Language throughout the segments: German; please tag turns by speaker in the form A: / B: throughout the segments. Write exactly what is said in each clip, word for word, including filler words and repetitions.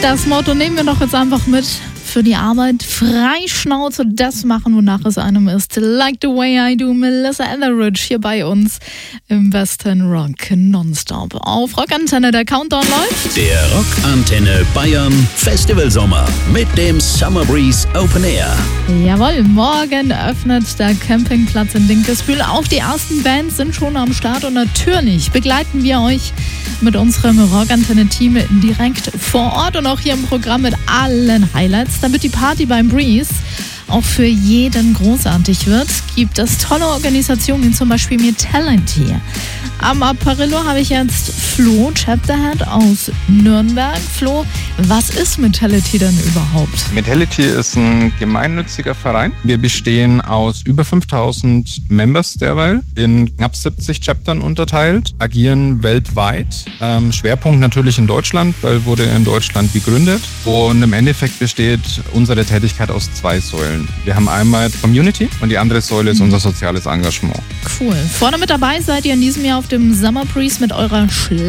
A: Das Motto nehmen wir doch jetzt einfach mit für die Arbeit. Freischnauze, das machen, wonach es einem ist. Like the way I do, Melissa Etheridge hier bei uns im Western Rock Nonstop. Auf Rockantenne, der Countdown läuft.
B: Der Rockantenne Bayern Festival Sommer mit dem Summer Breeze Open Air.
A: Jawohl, morgen öffnet der Campingplatz in Dinkelsbühl. Auch die ersten Bands sind schon am Start und natürlich begleiten wir euch mit unserem Rockantenne-Team direkt vor Ort und auch hier im Programm mit allen Highlights. Damit die Party beim Breeze auch für jeden großartig wird, gibt es tolle Organisationen, wie zum Beispiel Metality. Am Apparillo habe ich jetzt Flo Chapterhead aus Nürnberg. Flo, was ist Metality denn überhaupt?
C: Metality ist ein gemeinnütziger Verein. Wir bestehen aus über fünftausend Members derweil, in knapp siebzig Chaptern unterteilt, agieren weltweit. Ähm, Schwerpunkt natürlich in Deutschland, weil wurde in Deutschland gegründet. Und im Endeffekt besteht unsere Tätigkeit aus zwei Säulen. Wir haben einmal Community und die andere Säule ist unser soziales Engagement.
A: Cool. Vorne mit dabei seid ihr in diesem Jahr auf dem Summer Breeze mit eurer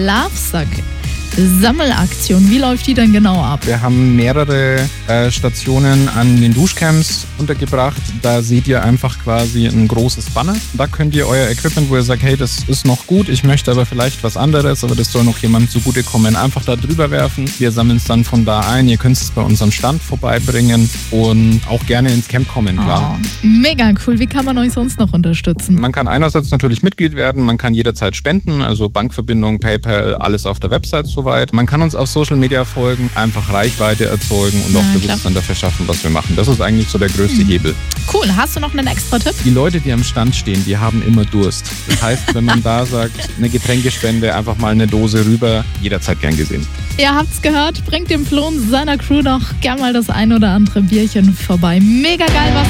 A: Schlafsack-Sammelaktion. Wie läuft die denn genau ab?
C: Wir haben mehrere äh, Stationen an den Duschcamps untergebracht. Da seht ihr einfach quasi ein großes Banner. Da könnt ihr euer Equipment, wo ihr sagt, hey, das ist noch gut, ich möchte aber vielleicht was anderes, aber das soll noch jemandem zugutekommen, einfach da drüber werfen. Wir sammeln es dann von da ein. Ihr könnt es bei unserem Stand vorbeibringen und auch gerne ins Camp kommen, klar.
A: Oh, mega cool. Wie kann man euch sonst noch unterstützen?
C: Man kann einerseits natürlich Mitglied werden, man kann jederzeit spenden, also Bankverbindung, PayPal, alles auf der Website soweit. Man kann uns auf Social Media folgen, einfach Reichweite erzeugen und auch
A: Ja,
C: Bewusstsein dafür schaffen, was wir machen. Das ist eigentlich so der größte mhm. Hebel.
A: Cool. Hast du noch einen extra Tipp?
C: Die Leute, die am Stand stehen, die haben immer Durst. Das heißt, wenn man da sagt, eine Getränkespende, einfach mal eine Dose rüber, jederzeit gern gesehen.
A: Ihr habt's gehört, bringt dem Flo und seiner Crew doch gern mal das ein oder andere Bierchen vorbei. Mega geil, was